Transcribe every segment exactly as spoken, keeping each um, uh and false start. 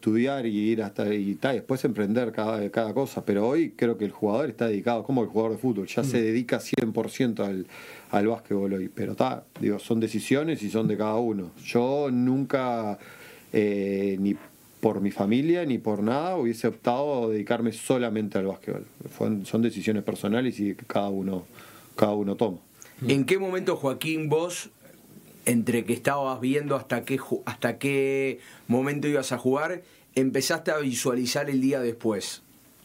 estudiar y ir hasta y tal, después emprender cada, cada cosa, pero hoy creo que el jugador está dedicado, como el jugador de fútbol, ya mm. se dedica cien por ciento al, al básquetbol hoy, pero está, digo, son decisiones y son de cada uno. Yo nunca, eh, ni por mi familia ni por nada hubiese optado a dedicarme solamente al básquetbol. Fue, son decisiones personales y que cada uno, cada uno toma. ¿En qué momento, Joaquín, vos, entre que estabas viendo hasta qué, hasta qué momento ibas a jugar, empezaste a visualizar el día después?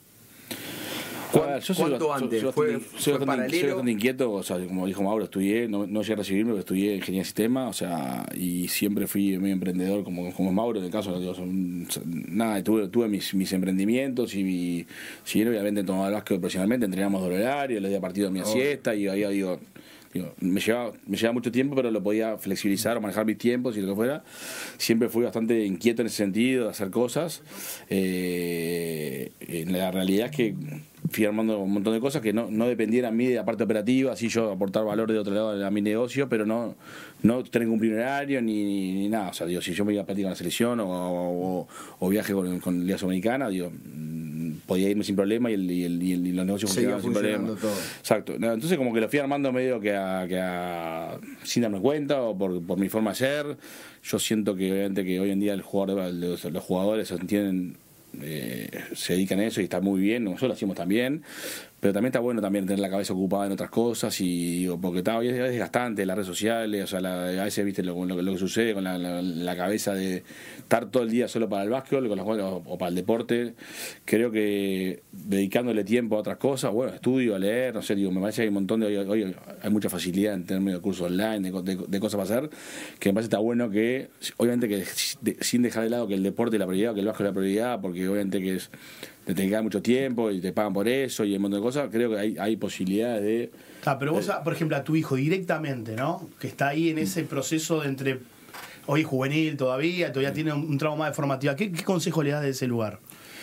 Ver, yo soy, ¿Cuánto yo, antes? yo, ¿Fue, soy, fue bastante, paralelo? soy bastante inquieto, o sea, como dijo Mauro, estudié, no, no llegué a recibirme, pero estudié ingeniería de sistema, o sea, y siempre fui medio emprendedor como, como Mauro, en el caso, digo, son, nada, tuve, tuve mis, mis emprendimientos y mi, si bien obviamente tomaba el básquet profesionalmente, entrenábamos doble horario, le día partido a mi oh. siesta y ahí digo, digo me, llevaba, me llevaba mucho tiempo, pero lo podía flexibilizar o manejar mis tiempos y lo que fuera. Siempre fui bastante inquieto en ese sentido, de hacer cosas. Eh, la realidad es que fui armando un montón de cosas que no, no dependieran a mí de la parte operativa, así yo aportar valor de otro lado a mi negocio, pero no, no tener que cumplir un horario ni, ni, ni nada. O sea, digo, si yo me iba a practicar la selección o, o, o viaje con, con Liga Sudamericana, digo, podía irme sin problema y, el, y, el, y, el, y los negocios funcionaban sin problema. Todo. Exacto. Entonces como que lo fui armando medio que a, que a sin darme cuenta o por, por mi forma de ser. Yo siento que obviamente que hoy en día el jugador, los, los jugadores entienden, eh, se dedican a eso y está muy bien, nosotros lo hacemos también, pero también está bueno también tener la cabeza ocupada en otras cosas y digo, porque está, es desgastante las redes sociales, o sea, la, a veces viste lo, lo, lo que sucede con la, la, la cabeza de estar todo el día solo para el básquetbol con los, o, o para el deporte. Creo que dedicándole tiempo a otras cosas, bueno, estudio, a leer, no sé, digo, me parece que hay un montón de, hoy, hoy hay mucha facilidad en tener medio cursos online, de, de, de cosas para hacer, que me parece que está bueno que, obviamente que de, sin dejar de lado que el deporte es la prioridad, que el básquetbol es la prioridad, porque obviamente que es te tenés que dar mucho tiempo y te pagan por eso y un montón de cosas, creo que hay, hay posibilidades de... Ah, pero vos, por ejemplo, a tu hijo directamente, ¿no? Que está ahí en ese proceso de entre... Hoy es juvenil todavía, todavía tiene un, un trauma de formativa. ¿Qué, qué consejo le das de ese lugar?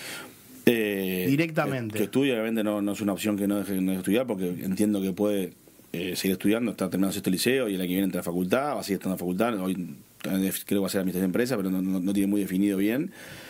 Eh, directamente. Que, que estudie, obviamente no, no es una opción que no deje de estudiar, porque entiendo que puede eh, seguir estudiando, está terminando sexto liceo y el año que viene entra a la facultad, va a seguir estando en la facultad, hoy creo que va a ser administración de empresa, pero no, no, no tiene muy definido bien.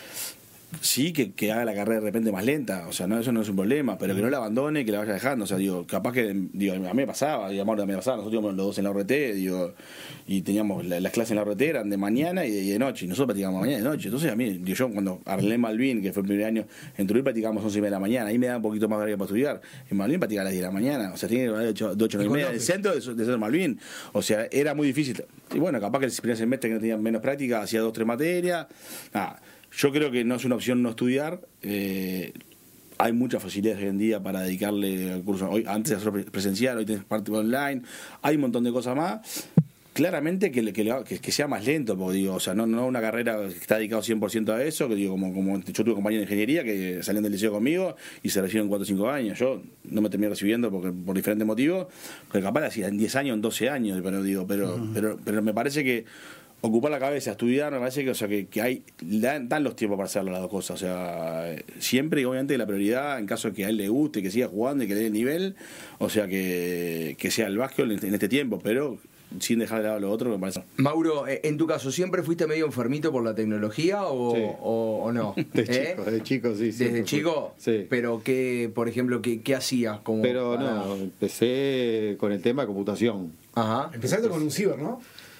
Sí, que, que haga la carrera de repente más lenta, o sea, no, eso no es un problema, pero que no la abandone, que la vaya dejando, o sea, digo, capaz que, digo, a mí me pasaba, digo, a Mauro me pasaba, nosotros íbamos los dos en la R T, digo, y teníamos la, las clases en la R T eran de mañana y de, y de noche, y nosotros practicábamos mañana y de noche, entonces a mí, digo, yo cuando Arlén Malvin, que fue el primer año, en Turín practicábamos once y media de la mañana, ahí me da un poquito más de horario para estudiar, en Malvin practicaba a las diez de la mañana, o sea, tiene que ir de ocho a nueve y media, en el centro de, de ser Malvin, o sea, era muy difícil, y bueno, capaz que el primer semestre que no tenían menos práctica, hacía dos, tres materias, nada. Yo creo que no es una opción no estudiar. Eh, hay muchas facilidades hoy en día para dedicarle al curso. Hoy, antes de hacerlo presencial, hoy tenés parte online. Hay un montón de cosas más. Claramente que, que, que, que sea más lento, porque digo, o sea, no, no una carrera que está dedicado cien por ciento a eso, que digo, como, como yo tuve compañeros de ingeniería que salían del liceo conmigo y se recibieron en cuatro o cinco años. Yo no me terminé recibiendo porque por diferentes motivos, pero capaz hacía en diez años, en doce años, pero digo, pero, uh-huh. pero, pero me parece que ocupar la cabeza, estudiar, me parece que, o sea, que, que hay dan, dan los tiempos para hacerlo las dos cosas, o sea, siempre y obviamente la prioridad en caso de que a él le guste, que siga jugando y que le dé el nivel, o sea, que, que sea el básquetbol en, en este tiempo, pero sin dejar de lado lo otro, me parece. Mauro, en tu caso, ¿siempre fuiste medio enfermito por la tecnología o, sí. o, o no? De ¿Eh? chico, de chico, sí. ¿Desde chico? Sí. Pero, ¿qué, por ejemplo, qué, qué hacías? Como pero para... no, empecé con el tema de computación. Ajá. Empezaste con un ciber, ¿no?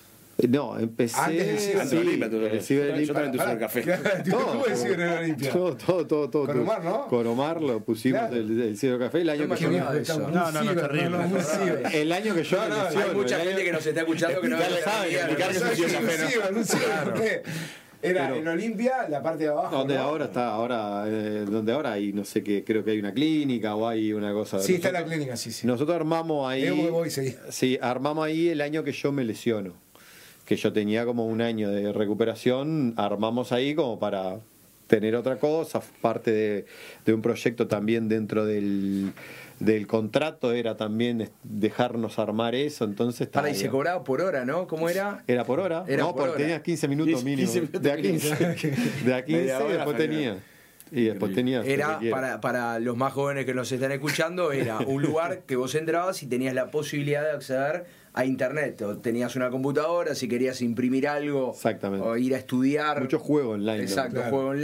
No, empecé... Antes del ciber. Sí, el ciber yo también tuve café. Todo, el ciber en la Olimpia. Todo, todo, todo, todo. Con Omar, ¿no? Con Omar lo pusimos claro. el, el ciber café el año no que yo... No, no, no, no, terrible. No, no, ciber. El año que yo... No, no, me lesiono, hay mucha gente año... que nos está escuchando que no lo sabe. Explicar que es un ciber, un ciber. Era Pero, en Olimpia, la parte de abajo. Donde ¿no? ahora está, ahora, eh, donde ahora hay, no sé qué, creo que hay una clínica o hay una cosa. Sí, nosotros, está la clínica, sí, sí. Nosotros armamos ahí. Voy, voy, sí, armamos ahí el año que yo me lesiono. Que yo tenía como un año de recuperación, armamos ahí como para tener otra cosa, parte de, de un proyecto también dentro del, del contrato, era también dejarnos armar eso, entonces... Para, y se cobraba por hora, ¿no? ¿Cómo era? Era por hora, era no, por porque hora. tenías quince minutos mínimo, quince minutos de a quince, de a quince y después tenía... Y después tenías... Era, para, para los más jóvenes que nos están escuchando, era un lugar que vos entrabas y tenías la posibilidad de acceder a internet. O tenías una computadora, si querías imprimir algo, exactamente, o ir a estudiar. Mucho juego online. Exacto, claro. juego online.